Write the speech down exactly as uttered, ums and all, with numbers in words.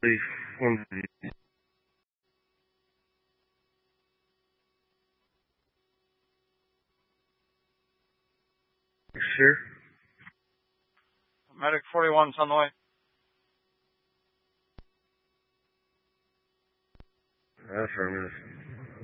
one of these. Sure. Medic forty-one's on the way. Affirmative.